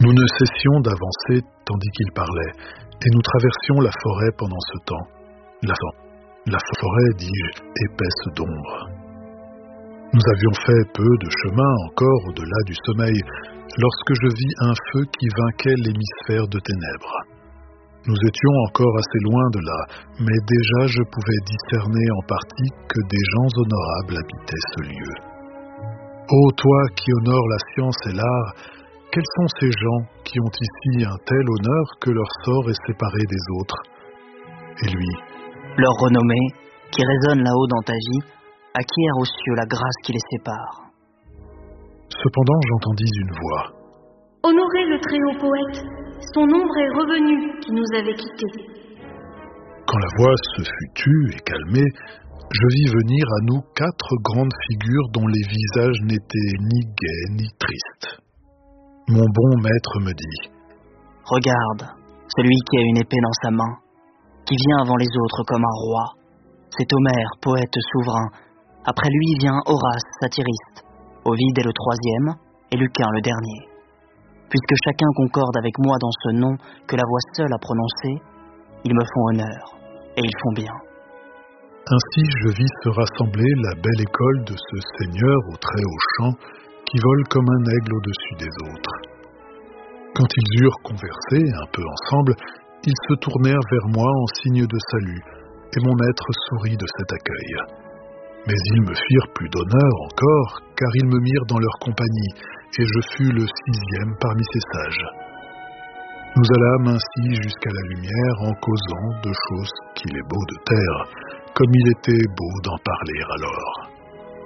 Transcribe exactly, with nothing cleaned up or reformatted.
Nous ne cessions d'avancer tandis qu'il parlait, et nous traversions la forêt pendant ce temps. La, la forêt, dis-je, épaisse d'ombre. Nous avions fait peu de chemin encore au-delà du sommeil, lorsque je vis un feu qui vainquait l'hémisphère de ténèbres. Nous étions encore assez loin de là, mais déjà je pouvais discerner en partie que des gens honorables habitaient ce lieu. Ô toi qui honores la science et l'art, quels sont ces gens qui ont ici un tel honneur que leur sort est séparé des autres? Et lui, leur renommée, qui résonne là-haut dans ta vie, acquiert aux cieux la grâce qui les sépare. Cependant j'entendis une voix. Honorez le très-haut poète, son ombre est revenue qui nous avait quittés. Quand la voix se fut tue et calmée, je vis venir à nous quatre grandes figures dont les visages n'étaient ni gais ni tristes. Mon bon maître me dit: Regarde, celui qui a une épée dans sa main, qui vient avant les autres comme un roi. C'est Homère, poète souverain. Après lui vient Horace, satiriste. Ovide est le troisième, et Lucain le dernier. Puisque chacun concorde avec moi dans ce nom que la voix seule a prononcé, ils me font honneur, et ils font bien. Ainsi je vis se rassembler la belle école de ce seigneur au très haut chant, qui vole comme un aigle au-dessus des autres. Quand ils eurent conversé un peu ensemble, ils se tournèrent vers moi en signe de salut, et mon maître sourit de cet accueil. Mais ils me firent plus d'honneur encore, car ils me mirent dans leur compagnie, et je fus le sixième parmi ces sages. Nous allâmes ainsi jusqu'à la lumière en causant de choses qu'il est beau de taire, comme il était beau d'en parler alors.